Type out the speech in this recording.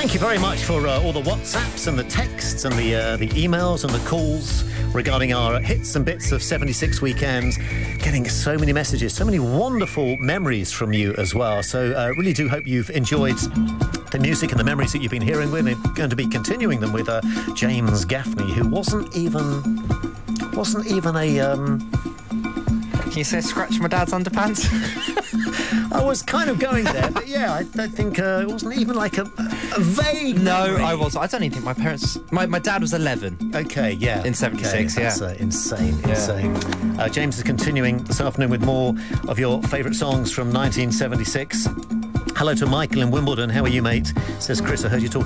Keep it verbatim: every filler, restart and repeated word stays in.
Thank you very much for uh, all the WhatsApps and the texts and the uh, the emails and the calls regarding our hits and bits of seventy-six weekends. Getting so many messages, so many wonderful memories from you as well. So I uh, really do hope you've enjoyed the music and the memories that you've been hearing. We're going to be continuing them with uh, James Gaffney, who wasn't even wasn't even a. Um... Can you say scratch my dad's underpants? I was kind of going there, but yeah, I don't think uh, it wasn't even like a, a vague. No, memory. I was. I don't even think my parents. My, my dad was eleven. Okay, yeah. In seventy-six, okay, yeah. That's uh, insane, Yeah. insane. Uh, James is continuing this afternoon with more of your favourite songs from nineteen seventy-six. Hello to Michael in Wimbledon. How are you, mate? Says Chris, I heard you talking.